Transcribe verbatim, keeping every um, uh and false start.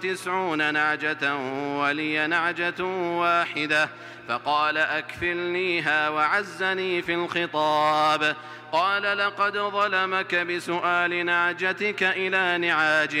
تسعون نعجة ولي نعجة واحدة، فقال أكفلنيها وعزني في الخطاب. قال لقد ظلمك بسؤال نعجتك إلى نعاجه